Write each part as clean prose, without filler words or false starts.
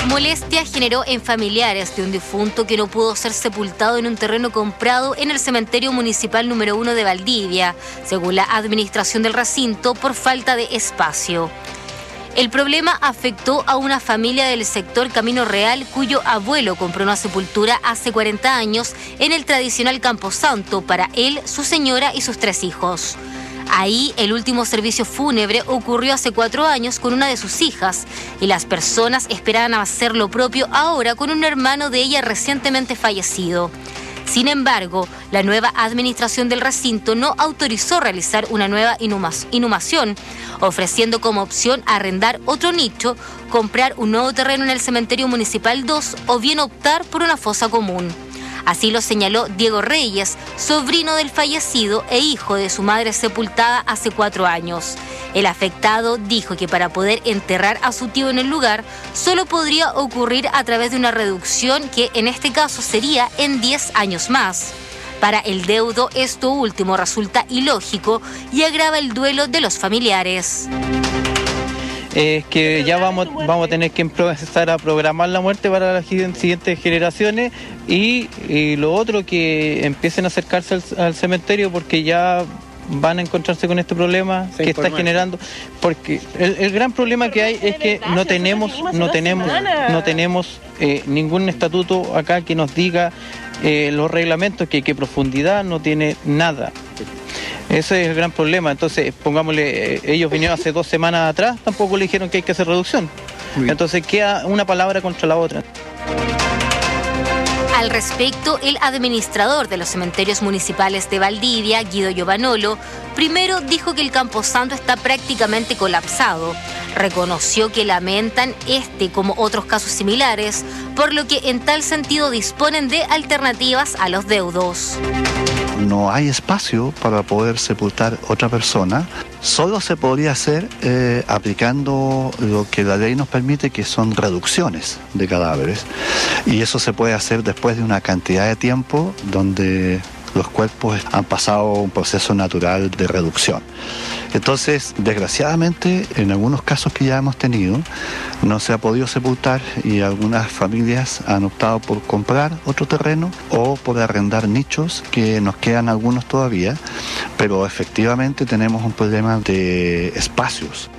Molestia generó en familiares de un difunto que no pudo ser sepultado en un terreno comprado en el cementerio municipal número 1 de Valdivia, según la administración del recinto, por falta de espacio. El problema afectó a una familia del sector Camino Real, cuyo abuelo compró una sepultura hace 40 años en el tradicional Camposanto para él, su señora y sus 3 hijos. Ahí, el último servicio fúnebre ocurrió hace 4 años con una de sus hijas, y las personas esperaban hacer lo propio ahora con un hermano de ella recientemente fallecido. Sin embargo, la nueva administración del recinto no autorizó realizar una nueva inhumación, ofreciendo como opción arrendar otro nicho, comprar un nuevo terreno en el cementerio municipal 2 o bien optar por una fosa común. Así lo señaló Diego Reyes, sobrino del fallecido e hijo de su madre sepultada hace 4 años. El afectado dijo que para poder enterrar a su tío en el lugar, solo podría ocurrir a través de una reducción que en este caso sería en 10 años más. Para el deudo, esto último resulta ilógico y agrava el duelo de los familiares. Es que ya vamos a tener que empezar a programar la muerte para las siguientes generaciones y lo otro, que empiecen a acercarse al cementerio, porque ya van a encontrarse con este problema que está generando, porque el gran problema que hay es que no tenemos ningún estatuto acá que nos diga los reglamentos, que profundidad no tiene nada. Ese es el gran problema. Entonces, pongámosle, ellos vinieron hace 2 semanas atrás, tampoco le dijeron que hay que hacer reducción. Entonces queda una palabra contra la otra. Al respecto, el administrador de los cementerios municipales de Valdivia, Guido Giovanolo, primero dijo que el Camposanto está prácticamente colapsado. Reconoció que lamentan como otros casos similares, por lo que en tal sentido disponen de alternativas a los deudos. No hay espacio para poder sepultar otra persona. Solo se podría hacer aplicando lo que la ley nos permite, que son reducciones de cadáveres. Y eso se puede hacer después de una cantidad de tiempo donde los cuerpos han pasado un proceso natural de reducción. Entonces, desgraciadamente, en algunos casos que ya hemos tenido, no se ha podido sepultar y algunas familias han optado por comprar otro terreno o por arrendar nichos, que nos quedan algunos todavía, pero efectivamente tenemos un problema de espacios.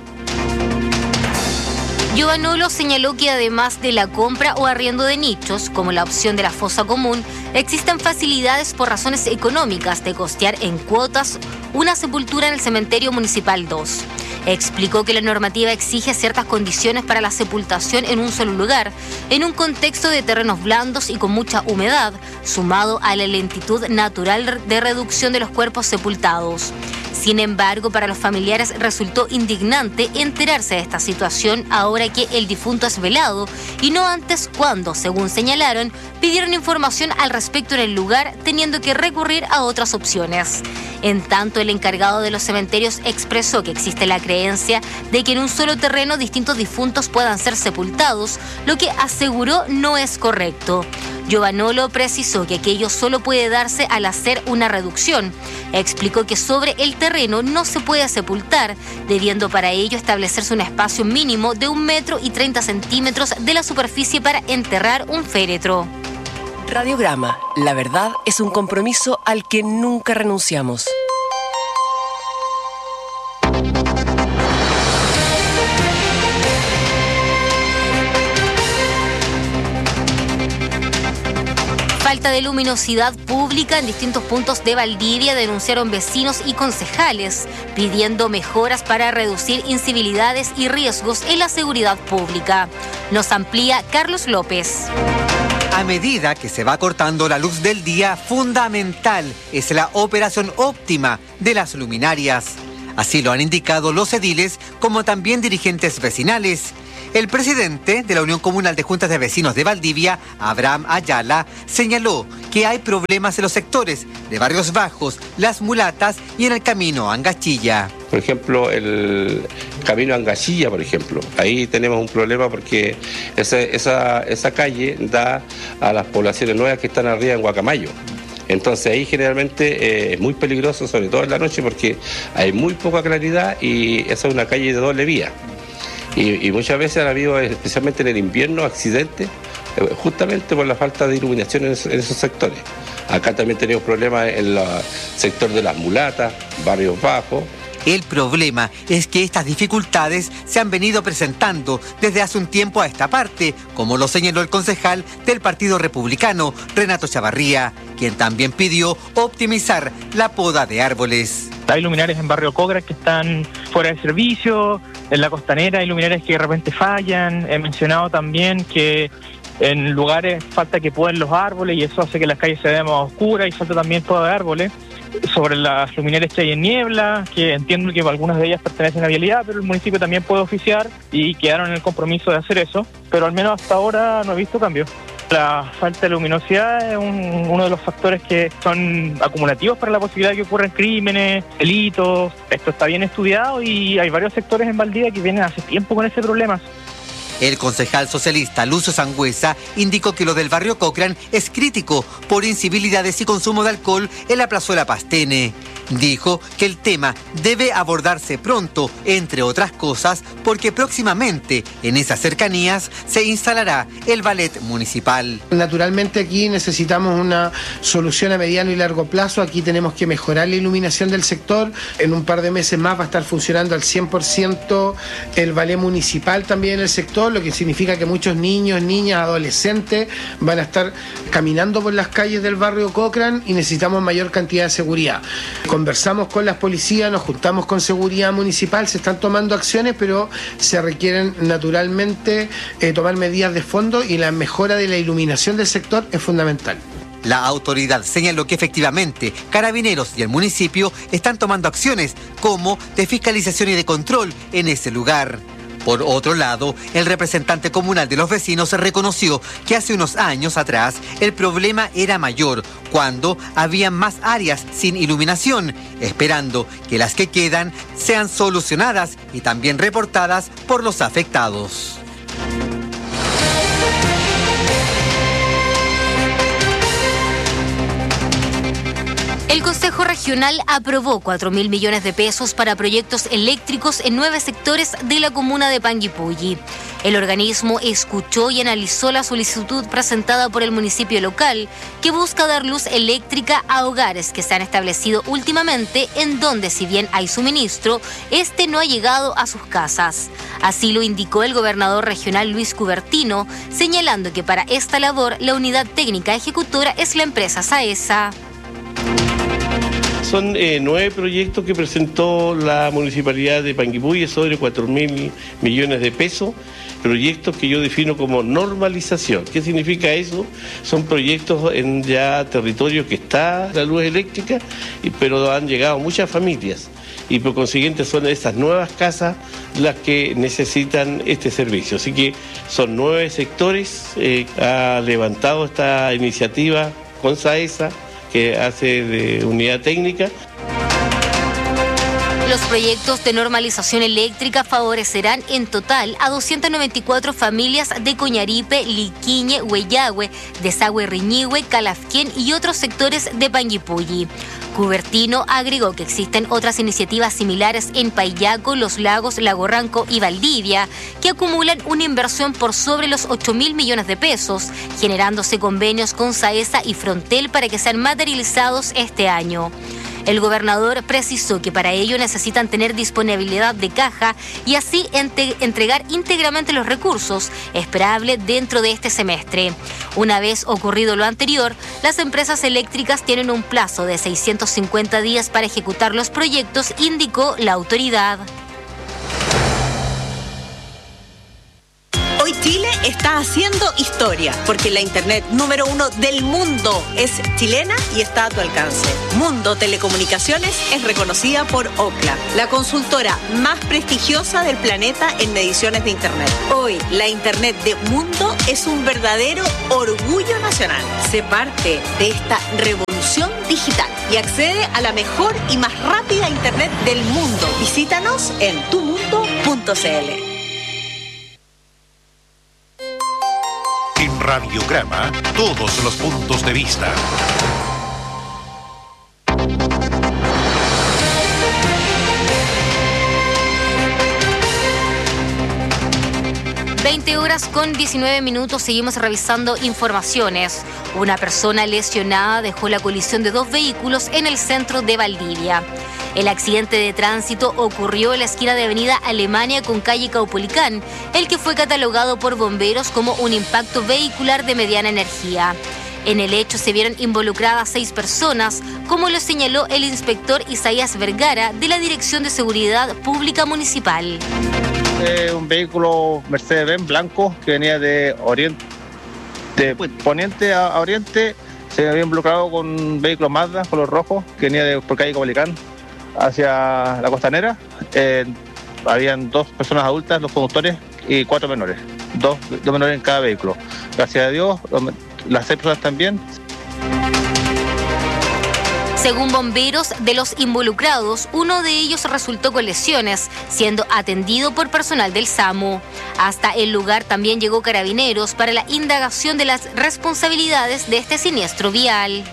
Giovanolo señaló que además de la compra o arriendo de nichos, como la opción de la fosa común, existen facilidades por razones económicas de costear en cuotas una sepultura en el cementerio municipal 2. Explicó que la normativa exige ciertas condiciones para la sepultación en un solo lugar, en un contexto de terrenos blandos y con mucha humedad, sumado a la lentitud natural de reducción de los cuerpos sepultados. Sin embargo, para los familiares resultó indignante enterarse de esta situación ahora que el difunto es velado y no antes, cuando, según señalaron, pidieron información al respecto en el lugar, teniendo que recurrir a otras opciones. En tanto, el encargado de los cementerios expresó que existe la creencia de que en un solo terreno distintos difuntos puedan ser sepultados, lo que aseguró no es correcto. Giovanolo precisó que aquello solo puede darse al hacer una reducción. Explicó que sobre el terreno no se puede sepultar, debiendo para ello establecerse un espacio mínimo de 1,30 m de la superficie para enterrar un féretro. Radiograma. La verdad es un compromiso al que nunca renunciamos. Falta de luminosidad pública en distintos puntos de Valdivia denunciaron vecinos y concejales, pidiendo mejoras para reducir incivilidades y riesgos en la seguridad pública. Nos amplía Carlos López. A medida que se va cortando la luz del día, fundamental es la operación óptima de las luminarias. Así lo han indicado los ediles, como también dirigentes vecinales. El presidente de la Unión Comunal de Juntas de Vecinos de Valdivia, Abraham Ayala, señaló que hay problemas en los sectores de Barrios Bajos, Las Mulatas y en el camino Angachilla. Por ejemplo, el camino Angachilla, por ejemplo, ahí tenemos un problema porque esa calle da a las poblaciones nuevas que están arriba en Guacamayo. Entonces ahí generalmente es muy peligroso, sobre todo en la noche, porque hay muy poca claridad y esa es una calle de doble vía. Y muchas veces han habido, especialmente en el invierno, accidentes justamente por la falta de iluminación en esos sectores. Acá también tenemos problemas en el sector de las mulatas, barrios bajos. El problema es que estas dificultades se han venido presentando desde hace un tiempo a esta parte, como lo señaló el concejal del Partido Republicano, Renato Chavarría, quien también pidió optimizar la poda de árboles. Hay luminarias en Barrio Cochrane que están fuera de servicio, en la Costanera hay luminarias que de repente fallan. He mencionado también que en lugares falta que poden los árboles y eso hace que las calles se vean más oscuras y falta también poda de árboles. Sobre las luminarias que hay en Niebla, que entiendo que algunas de ellas pertenecen a Vialidad, pero el municipio también puede oficiar y quedaron en el compromiso de hacer eso, pero al menos hasta ahora no he visto cambios. La falta de luminosidad es uno de los factores que son acumulativos para la posibilidad de que ocurran crímenes, delitos. Esto está bien estudiado y hay varios sectores en Valdivia que vienen hace tiempo con ese problema. El concejal socialista Lucio Sangüesa indicó que lo del barrio Cochrane es crítico por incivilidades y consumo de alcohol en la plazuela Pastene. Dijo que el tema debe abordarse pronto, entre otras cosas, porque próximamente en esas cercanías se instalará el ballet municipal. Naturalmente aquí necesitamos una solución a mediano y largo plazo. Aquí tenemos que mejorar la iluminación del sector. En un par de meses más va a estar funcionando al 100% el ballet municipal también en el sector, lo que significa que muchos niños, niñas, adolescentes van a estar caminando por las calles del barrio Cochrane y necesitamos mayor cantidad de seguridad. Conversamos con las policías, nos juntamos con seguridad municipal, se están tomando acciones, pero se requieren naturalmente tomar medidas de fondo y la mejora de la iluminación del sector es fundamental. La autoridad señaló que efectivamente Carabineros y el municipio están tomando acciones como de fiscalización y de control en ese lugar. Por otro lado, el representante comunal de los vecinos reconoció que hace unos años atrás el problema era mayor, cuando había más áreas sin iluminación, esperando que las que quedan sean solucionadas y también reportadas por los afectados. El Consejo Regional aprobó 4.000 millones de pesos para proyectos eléctricos en 9 sectores de la comuna de Panguipulli. El organismo escuchó y analizó la solicitud presentada por el municipio local, que busca dar luz eléctrica a hogares que se han establecido últimamente en donde, si bien hay suministro, este no ha llegado a sus casas. Así lo indicó el gobernador regional Luis Cubertino, señalando que para esta labor la unidad técnica ejecutora es la empresa SAESA. Son 9 proyectos que presentó la municipalidad de Panguipulli, sobre 4.000 millones de pesos, proyectos que yo defino como normalización. ¿Qué significa eso? Son proyectos en ya territorios que está la luz eléctrica, pero han llegado muchas familias y por consiguiente son esas nuevas casas las que necesitan este servicio. Así que son 9 sectores, ha levantado esta iniciativa con SAESA, que hace de unidad técnica. Los proyectos de normalización eléctrica favorecerán en total a 294 familias de Coñaripe, Liquiñe, Huellahue, Desagüe, Riñihue, Calafquén y otros sectores de Panguipulli. Cubertino agregó que existen otras iniciativas similares en Paillaco, Los Lagos, Lago Ranco y Valdivia, que acumulan una inversión por sobre los 8.000 millones de pesos, generándose convenios con SAESA y Frontel para que sean materializados este año. El gobernador precisó que para ello necesitan tener disponibilidad de caja y así entregar íntegramente los recursos, esperable dentro de este semestre. Una vez ocurrido lo anterior, las empresas eléctricas tienen un plazo de 650 días para ejecutar los proyectos, indicó la autoridad. Hoy Chile está haciendo historia, porque la internet número 1 del mundo es chilena y está a tu alcance. Mundo Telecomunicaciones es reconocida por Ookla, la consultora más prestigiosa del planeta en mediciones de internet. Hoy, la internet de Mundo es un verdadero orgullo nacional. Sé parte de esta revolución digital y accede a la mejor y más rápida internet del mundo. Visítanos en tumundo.cl. En Radiograma, todos los puntos de vista. 8:19, seguimos revisando informaciones. Una persona lesionada dejó la colisión de 2 vehículos en el centro de Valdivia. El accidente de tránsito ocurrió en la esquina de Avenida Alemania con calle Caupolicán, el que fue catalogado por bomberos como un impacto vehicular de mediana energía. En el hecho se vieron involucradas 6 personas, como lo señaló el inspector Isaías Vergara de la Dirección de Seguridad Pública Municipal. Un vehículo Mercedes-Benz blanco que venía de poniente a oriente, se había involucrado con un vehículo Mazda color rojo que venía por calle Caupolicán hacia la costanera. Habían 2 personas adultas, 2 conductores y 4 menores, 2 menores en cada vehículo. Gracias a Dios, las 6 personas también. Según bomberos, de los involucrados, uno de ellos resultó con lesiones, siendo atendido por personal del SAMU. Hasta el lugar también llegó Carabineros para la indagación de las responsabilidades de este siniestro vial.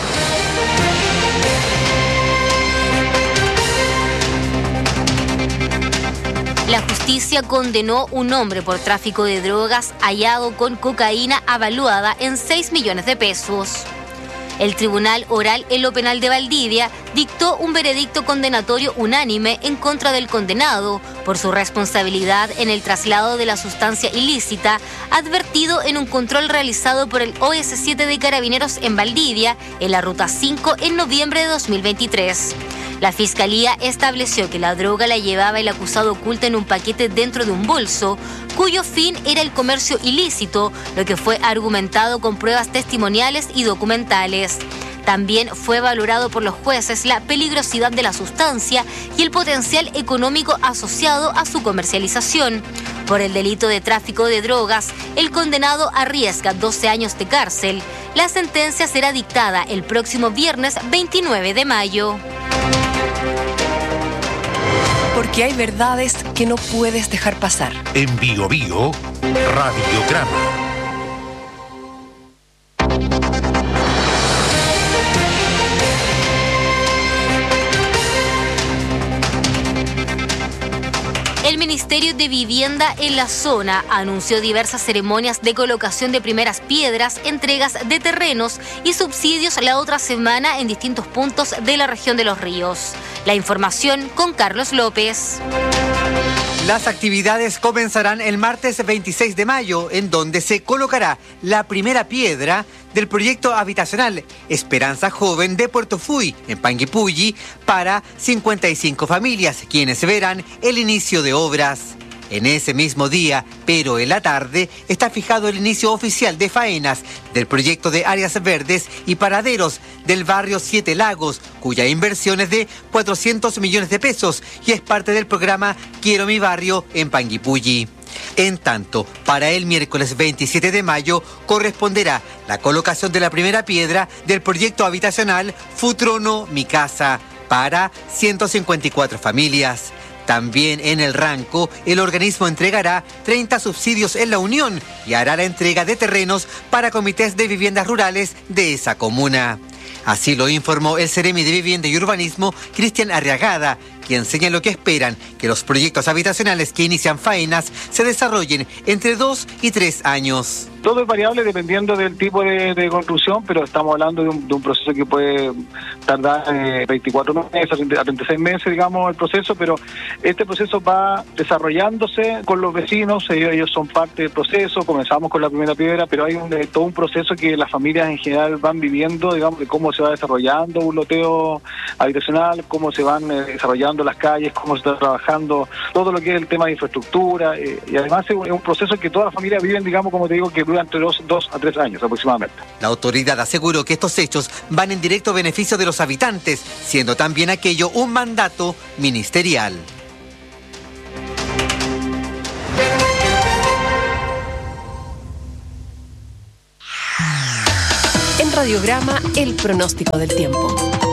La justicia condenó un hombre por tráfico de drogas hallado con cocaína avaluada en 6 millones de pesos. El Tribunal Oral en lo Penal de Valdivia dictó un veredicto condenatorio unánime en contra del condenado por su responsabilidad en el traslado de la sustancia ilícita, advertido en un control realizado por el OS7 de Carabineros en Valdivia en la Ruta 5 en noviembre de 2023. La Fiscalía estableció que la droga la llevaba el acusado oculta en un paquete dentro de un bolso, cuyo fin era el comercio ilícito, lo que fue argumentado con pruebas testimoniales y documentales. También fue valorado por los jueces la peligrosidad de la sustancia y el potencial económico asociado a su comercialización. Por el delito de tráfico de drogas, el condenado arriesga 12 años de cárcel. La sentencia será dictada el próximo viernes 29 de mayo. Porque hay verdades que no puedes dejar pasar. En Bio Bio, Radiograma. El Ministerio de Vivienda en la zona anunció diversas ceremonias de colocación de primeras piedras, entregas de terrenos y subsidios la otra semana en distintos puntos de la región de Los Ríos. La información con Carlos López. Las actividades comenzarán el martes 26 de mayo, en donde se colocará la primera piedra del proyecto habitacional Esperanza Joven de Puerto Fuy, en Panguipulli, para 55 familias, quienes verán el inicio de obras. En ese mismo día, pero en la tarde, está fijado el inicio oficial de faenas del proyecto de áreas verdes y paraderos del barrio Siete Lagos, cuya inversión es de 400 millones de pesos y es parte del programa Quiero mi barrio en Panguipulli. En tanto, para el miércoles 27 de mayo corresponderá la colocación de la primera piedra del proyecto habitacional Futrono Mi Casa para 154 familias. También en el Ranco, el organismo entregará 30 subsidios en la Unión y hará la entrega de terrenos para comités de viviendas rurales de esa comuna. Así lo informó el Seremi de Vivienda y Urbanismo, Cristian Arriagada, quien señaló que esperan que los proyectos habitacionales que inician faenas se desarrollen entre 2 y 3 años. Todo es variable dependiendo del tipo de construcción, pero estamos hablando de un proceso que puede tardar 24 meses a 36 meses, digamos, el proceso, pero este proceso va desarrollándose con los vecinos, ellos son parte del proceso, comenzamos con la primera piedra, pero hay todo un proceso que las familias en general van viviendo, digamos, de cómo se va desarrollando un loteo habitacional, cómo se van desarrollando las calles, cómo se está trabajando todo lo que es el tema de infraestructura, y además es un proceso que todas las familias viven, digamos, como te digo, que dura entre 2 a 3 años aproximadamente. La autoridad aseguró que estos hechos van en directo beneficio de los habitantes, siendo también aquello un mandato ministerial. En Radiograma, el pronóstico del tiempo.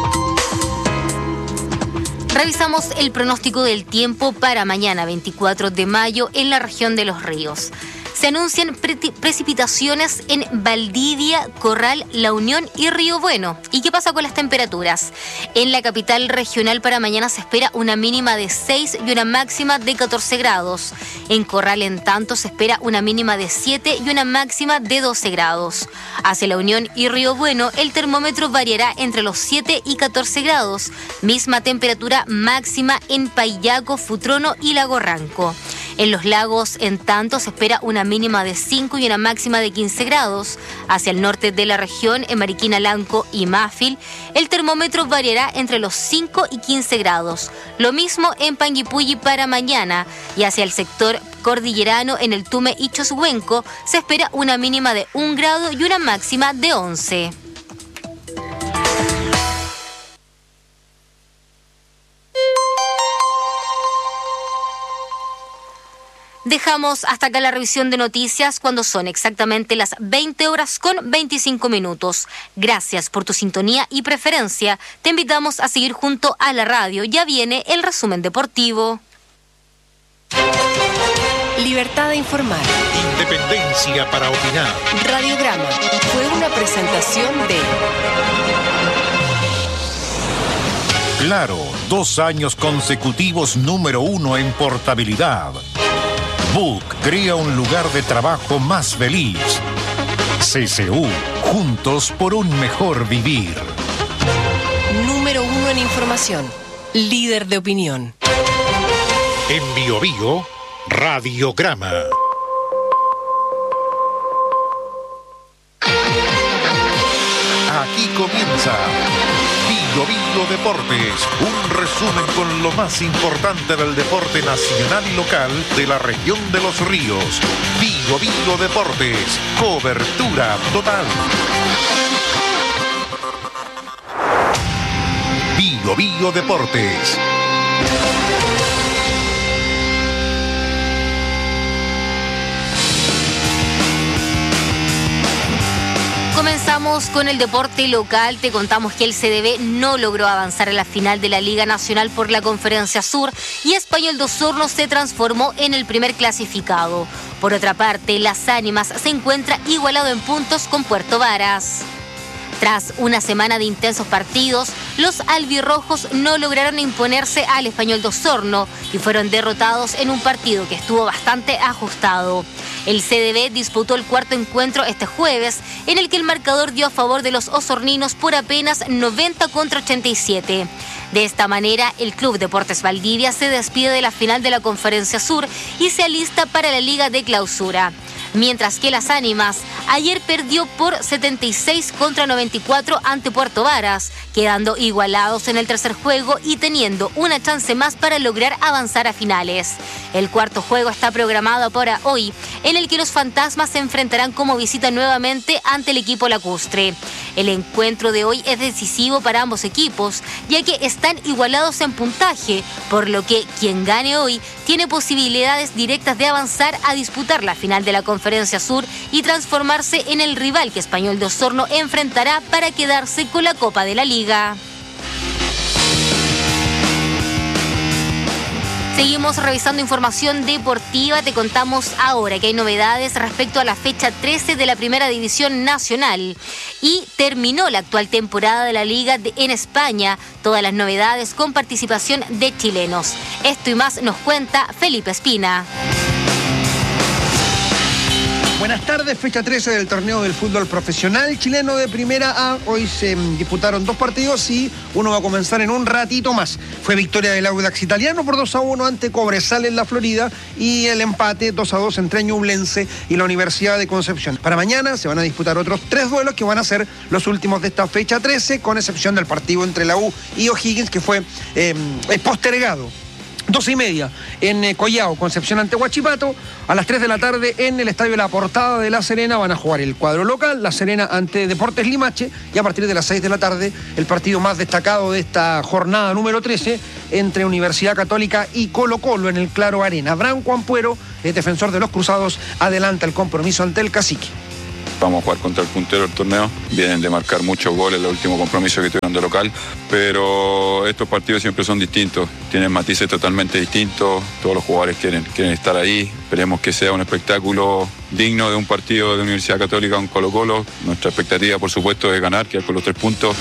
Revisamos el pronóstico del tiempo para mañana 24 de mayo en la región de Los Ríos. Se anuncian precipitaciones en Valdivia, Corral, La Unión y Río Bueno. ¿Y qué pasa con las temperaturas? En la capital regional para mañana se espera una mínima de 6 y una máxima de 14 grados. En Corral, en tanto, se espera una mínima de 7 y una máxima de 12 grados. Hacia La Unión y Río Bueno, el termómetro variará entre los 7 y 14 grados. Misma temperatura máxima en Payaco, Futrono y Lago Ranco. En los lagos, en tanto, se espera una mínima de 5 y una máxima de 15 grados. Hacia el norte de la región, en Mariquina, Lanco y Mafil, el termómetro variará entre los 5 y 15 grados. Lo mismo en Panguipulli para mañana. Y hacia el sector cordillerano, en el Tume y Choshuenco, se espera una mínima de 1 grado y una máxima de 11. Dejamos hasta acá la revisión de noticias cuando son exactamente las 20 horas con 25 minutos. Gracias por tu sintonía y preferencia. Te invitamos a seguir junto a la radio. Ya viene el resumen deportivo. Libertad de informar. Independencia para opinar. Radiograma fue una presentación de... Claro, 2 años consecutivos número 1 en portabilidad. Book crea un lugar de trabajo más feliz. CCU, juntos por un mejor vivir. Número 1 en información. Líder de opinión. En Bio Bio, Radiograma. Aquí comienza Bio Bio Deportes, un resumen con lo más importante del deporte nacional y local de la región de Los Ríos. Bio Bio Deportes, cobertura total. Bio Bio Deportes. Comenzamos con el deporte local. Te contamos que el CDB no logró avanzar a la final de la Liga Nacional por la Conferencia Sur y Español de Osorno se transformó en el primer clasificado. Por otra parte, Las Ánimas se encuentra igualado en puntos con Puerto Varas. Tras una semana de intensos partidos, los albirrojos no lograron imponerse al Español de Osorno y fueron derrotados en un partido que estuvo bastante ajustado. El CDB disputó el cuarto encuentro este jueves, en el que el marcador dio a favor de los osorninos por apenas 90 contra 87. De esta manera, el Club Deportes Valdivia se despide de la final de la Conferencia Sur y se alista para la Liga de Clausura. Mientras que Las Ánimas ayer perdió por 76 contra 94 ante Puerto Varas, quedando igualados en el tercer juego y teniendo una chance más para lograr avanzar a finales. El cuarto juego está programado para hoy, en el que los fantasmas se enfrentarán como visita nuevamente ante el equipo lacustre. El encuentro de hoy es decisivo para ambos equipos, ya que están igualados en puntaje, por lo que quien gane hoy tiene posibilidades directas de avanzar a disputar la final de la Conferencia Sur y transformarse en el rival que Español de Osorno enfrentará para quedarse con la Copa de la Liga. Seguimos revisando información deportiva. Te contamos ahora que hay novedades respecto a la fecha 13 de la Primera División Nacional. Y terminó la actual temporada de la Liga en España. Todas las novedades con participación de chilenos. Esto y más nos cuenta Felipe Espina. Buenas tardes, fecha 13 del torneo del fútbol profesional chileno de Primera A. Hoy se disputaron 2 partidos y uno va a comenzar en un ratito más. Fue victoria del Audax Italiano por 2-1 ante Cobresal en la Florida y el empate 2-2 entre Ñublense y la Universidad de Concepción. Para mañana se van a disputar otros 3 duelos que van a ser los últimos de esta fecha 13, con excepción del partido entre la U y O'Higgins, que fue postergado. 12:30 en Collao, Concepción ante Huachipato. A las 3 de la tarde en el Estadio La Portada de La Serena van a jugar el cuadro local, La Serena ante Deportes Limache, y a partir de las 6 de la tarde el partido más destacado de esta jornada número 13 entre Universidad Católica y Colo Colo en el Claro Arena. Branco Ampuero, defensor de los Cruzados, adelanta el compromiso ante el Cacique. Vamos a jugar contra el puntero del torneo. Vienen de marcar muchos goles en el último compromiso que tuvieron de local. Pero estos partidos siempre son distintos. Tienen matices totalmente distintos. Todos los jugadores quieren estar ahí. Esperemos que sea un espectáculo digno de un partido de Universidad Católica con Colo-Colo. Nuestra expectativa, por supuesto, es ganar, quedar con los 3 puntos.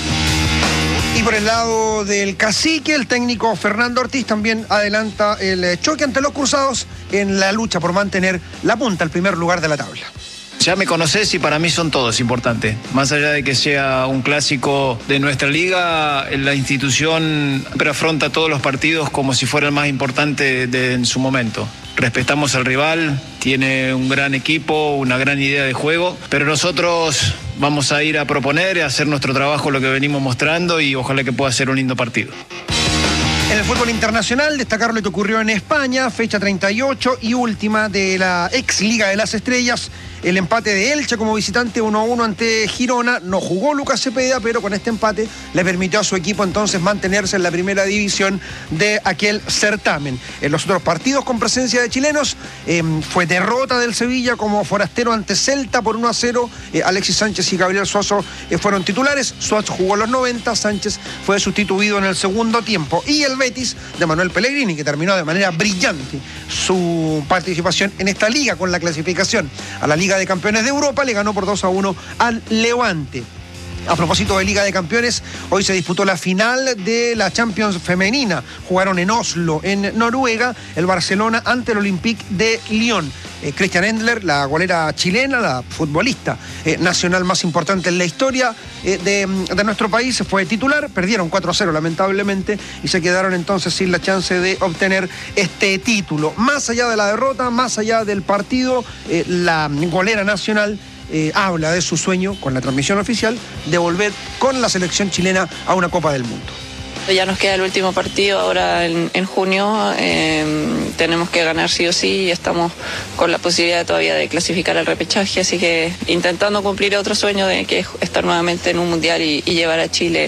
Y por el lado del Cacique, el técnico Fernando Ortiz también adelanta el choque ante los cruzados en la lucha por mantener la punta, el primer lugar de la tabla. Ya me conocés y para mí son todos importantes. Más allá de que sea un clásico de nuestra liga, la institución siempre afronta todos los partidos como si fuera el más importante en su momento. Respetamos al rival, tiene un gran equipo, una gran idea de juego, pero nosotros vamos a ir a proponer, a hacer nuestro trabajo, lo que venimos mostrando, y ojalá que pueda ser un lindo partido. En el fútbol internacional, destacar lo que ocurrió en España, fecha 38 y última de la ex Liga de las Estrellas. El empate de Elche como visitante 1-1 ante Girona. No jugó Lucas Cepeda, pero con este empate le permitió a su equipo entonces mantenerse en la primera división de aquel certamen. En los otros partidos con presencia de chilenos, fue derrota del Sevilla como forastero ante Celta por 1-0. Alexis Sánchez y Gabriel Suazo fueron titulares. Suazo jugó los 90, Sánchez fue sustituido en el segundo tiempo. Y el Betis de Manuel Pellegrini, que terminó de manera brillante su participación en esta liga con la clasificación a la Liga de Campeones de Europa, le ganó por 2-1 al Levante. A propósito de Liga de Campeones, hoy se disputó la final de la Champions femenina. Jugaron en Oslo, en Noruega, el Barcelona ante el Olympique de Lyon. Christian Endler, la golera chilena, la futbolista nacional más importante en la historia de nuestro país, fue titular. Perdieron 4-0 lamentablemente y se quedaron entonces sin la chance de obtener este título. Más allá de la derrota, más allá del partido, la golera nacional habla de su sueño, con la transmisión oficial, de volver con la selección chilena a una Copa del Mundo. Ya nos queda el último partido ahora en junio, tenemos que ganar sí o sí y estamos con la posibilidad todavía de clasificar al repechaje, así que intentando cumplir otro sueño de que es estar nuevamente en un mundial y llevar a Chile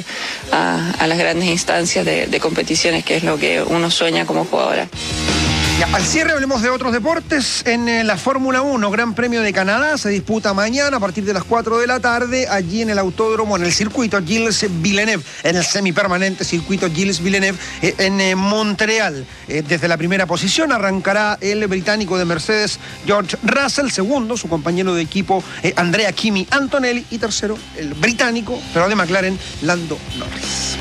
a las grandes instancias de competiciones, que es lo que uno sueña como jugadora. Ya, al cierre hablemos de otros deportes. En la Fórmula 1, Gran Premio de Canadá, se disputa mañana a partir de las 4 de la tarde, allí en el autódromo, en el circuito Gilles Villeneuve, en el semipermanente circuito Gilles Villeneuve, en Montreal. Desde la primera posición arrancará el británico de Mercedes, George Russell, segundo, su compañero de equipo, Andrea Kimi Antonelli, y tercero, el británico, pero de McLaren, Lando Norris.